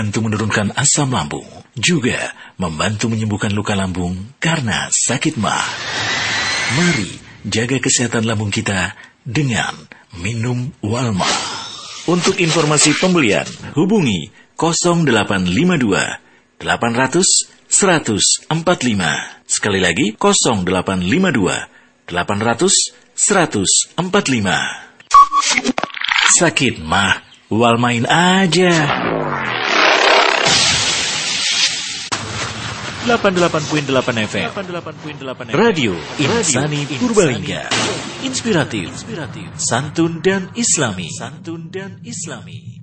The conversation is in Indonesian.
membantu menurunkan asam lambung, juga membantu menyembuhkan luka lambung karena sakit mah. Mari jaga kesehatan lambung kita dengan minum Walma. Untuk informasi pembelian, hubungi 0852 800 145. Sekali lagi 0852 800 145. Sakit mah, Walmain aja. 88.8 FM Radio Insani Purbalingga. Inspiratif, santun dan islami.